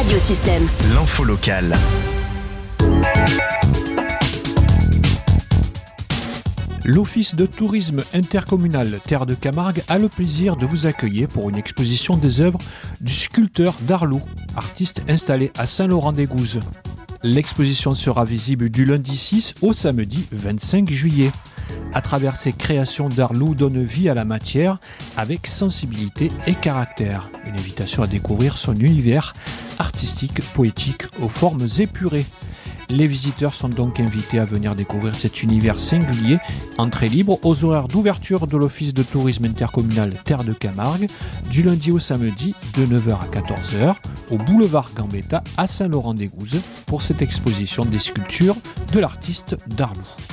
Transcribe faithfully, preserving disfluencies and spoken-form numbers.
Radiosystème. L'info locale. L'Office de tourisme intercommunal Terre de Camargue a le plaisir de vous accueillir pour une exposition des œuvres du sculpteur Darlou, artiste installé à Saint-Laurent-des-Gouzes. L'exposition sera visible du lundi six au samedi vingt-cinq juillet. À travers ses créations, Darlou donne vie à la matière avec sensibilité et caractère. Une invitation à découvrir son univers artistique, poétique, aux formes épurées. Les visiteurs sont donc invités à venir découvrir cet univers singulier, entrée libre aux horaires d'ouverture de l'Office de tourisme intercommunal Terre de Camargue, du lundi au samedi de neuf heures à quatorze heures, au boulevard Gambetta à Saint-Laurent-des-Gouzes, pour cette exposition des sculptures de l'artiste Darlou.